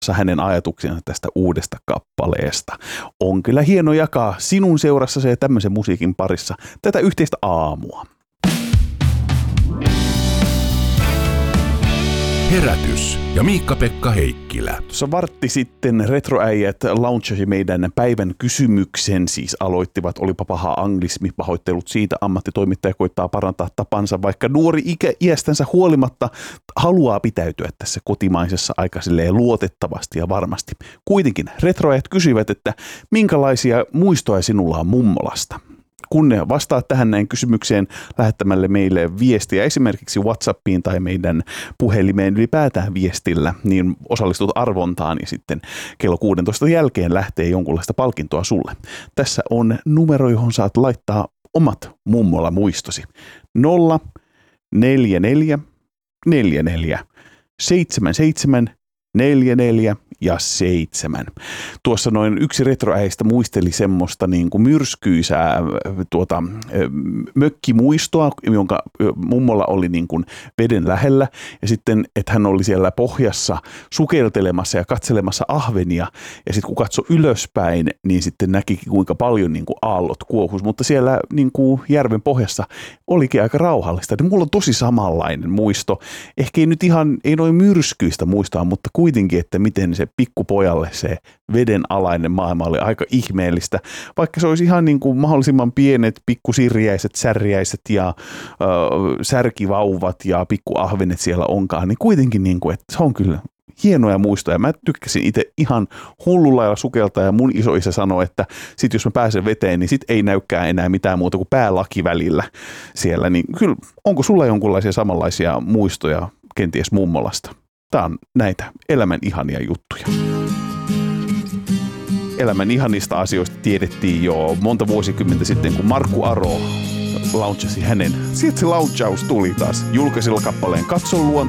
hänen ajatuksensa tästä uudesta kappaleesta. On kyllä hieno jakaa sinun seurassa ja tämmöisen musiikin parissa tätä yhteistä aamua. Herätys ja Miikka-Pekka Heikkilä. Tuossa vartti sitten retroäijät launchasi meidän päivän kysymyksen, siis aloittivat, olipa paha anglismi, pahoittelut siitä, ammattitoimittaja koittaa parantaa tapansa, vaikka nuori iästänsä huolimatta haluaa pitäytyä tässä kotimaisessa aika silleen luotettavasti ja varmasti. Kuitenkin retroäijät kysyivät, että minkälaisia muistoja sinulla on mummolasta? Kun ne vastaat tähän näin kysymykseen lähettämälle meille viestiä esimerkiksi WhatsAppiin tai meidän puhelimeen ylipäätään viestillä, niin osallistut arvontaan ja sitten kello 16 jälkeen lähtee jonkunlaista palkintoa sulle. Tässä on numero, johon saat laittaa omat mummola muistosi. 0 44 44 77 44 ja 7. Tuossa noin yksi retroäistä muisteli semmoista niin kuin myrskyisää mökkimuistoa, jonka mummolla oli niin kuin veden lähellä. Ja sitten, että hän oli siellä pohjassa sukeltelemassa ja katselemassa ahvenia. Ja sitten kun katsoi ylöspäin, niin sitten näki kuinka paljon niin kuin aallot kuohus. Mutta siellä niin kuin järven pohjassa olikin aika rauhallista. Ja mulla on tosi samanlainen muisto. Ehkä ei nyt ihan, ei noin myrskyistä muistaa, mutta kuitenkin, että miten se pikkupojalle se vedenalainen maailma oli aika ihmeellistä. Vaikka se olisi ihan niin kuin mahdollisimman pienet pikkusirjäiset, särjäiset ja särkivauvat ja pikkuahvenet siellä onkaan, niin kuitenkin niin kuin, että se on kyllä hienoja muistoja. Mä tykkäsin itse ihan hullulla sukeltaa ja mun isoisä sanoi, että sit jos mä pääsen veteen, niin sit ei näykään enää mitään muuta kuin päälaki välillä siellä. Niin kyllä, onko sulla jonkunlaisia samanlaisia muistoja kenties mummolasta? Tää on näitä elämän ihania juttuja. Elämän ihanista asioista tiedettiin jo monta vuosikymmentä sitten, kun Markku Aro launchasi hänen. Sieltä se launchaus tuli taas julkaisilla kappaleen Katso luonto